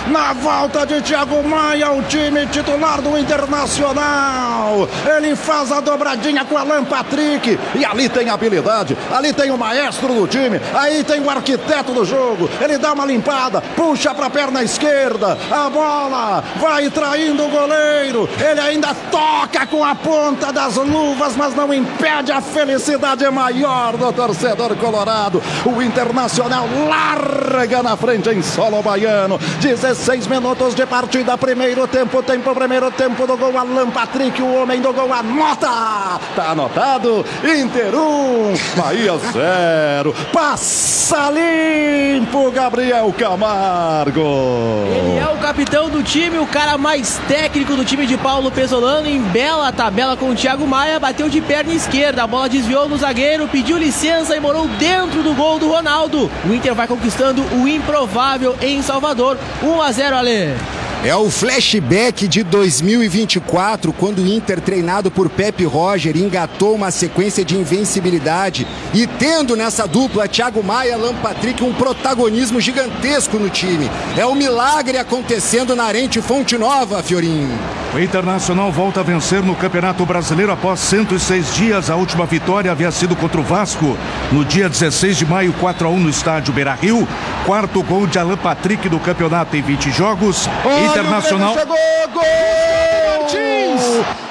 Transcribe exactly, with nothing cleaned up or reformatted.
na volta de Thiago Maia, o time titular do Internacional. Ele faz a dobradinha com Alan Patrick e ali tem habilidade, ali tem o maestro do time, aí tem o arquiteto do jogo. Ele dá uma limpada, puxa para a perna esquerda, a bola vai traindo o goleiro, ele ainda toca com a ponta das luvas, mas não impede. A felicidade maior do torcedor colorado. O Internacional larga na frente em solo baiano. dezesseis minutos de partida, primeiro tempo, tempo, primeiro tempo do gol. Alan Patrick, o homem do gol, anota. Tá anotado. Inter um, Bahia zero. Passa limpo, Gabriel Camargo. Ele é o capitão do time, o cara mais técnico do time de Paulo Pesolano. Em bela tabela com o Thiago Maia, bateu de perna esquerda, a bola desviou no zagueiro, pediu licença e morou dentro do gol do Ronaldo. O Inter vai conquistando o improvável em Salvador. um a zero, Ale. É o flashback de dois mil e vinte e quatro, quando o Inter, treinado por Pepe Roger, engatou uma sequência de invencibilidade e tendo nessa dupla Thiago Maia e Alan Patrick um protagonismo gigantesco no time. É um milagre acontecendo na Arente Fonte Nova, Fiorinho. O Internacional volta a vencer no Campeonato Brasileiro após cento e seis dias. A última vitória havia sido contra o Vasco no dia dezesseis de maio, quatro a um no estádio Beira-Rio. Quarto gol de Alan Patrick do campeonato em vinte jogos. Olha, Internacional. chegou, gol!